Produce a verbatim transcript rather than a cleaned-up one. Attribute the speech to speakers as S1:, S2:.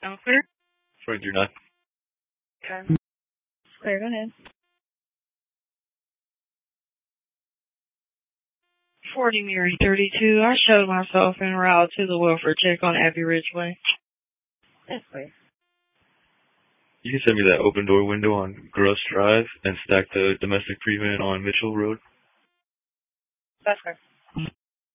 S1: I'm clear?
S2: Frank, you're not.
S1: Okay. Clear, go ahead. forty Mary thirty-two. I showed myself en route to the welfare check on Abbey Ridgeway. Yes, please.
S2: You can send me that open door window on Gross Drive and stack the domestic prevent on Mitchell Road.
S1: That's correct.